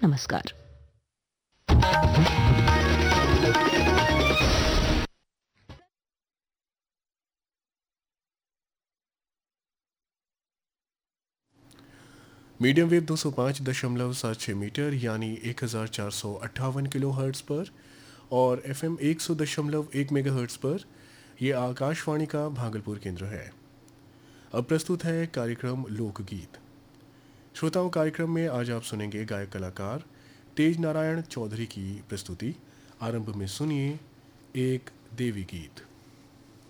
नमस्कार। Medium wave 205.76 metre यानी 1458 kilo hertz पर और एफएम 100.1 मेगा हर्ट्ज़ पर ये आकाशवाणी का भागलपुर केंद्र है। अब प्रस्तुत है कार्यक्रम लोकगीत। श्रोताओं, कार्यक्रम में आज आप सुनेंगे गायक कलाकार तेज नारायण चौधरी की प्रस्तुति। आरंभ में सुनिए एक देवी गीत।